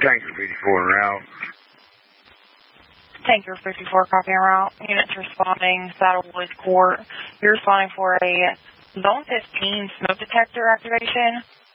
Tanker 54 en route. Tanker 54, copy en route. Units responding, Saddlewood Court. You're responding for a Zone 15 smoke detector activation.